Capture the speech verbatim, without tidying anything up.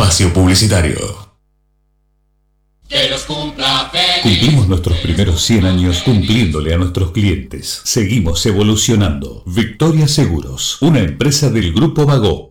espacio publicitario. Que los cumpla feliz. Cumplimos nuestros primeros cien años cumpliéndole a nuestros clientes. Seguimos evolucionando. Victoria Seguros, una empresa del Grupo Bagó.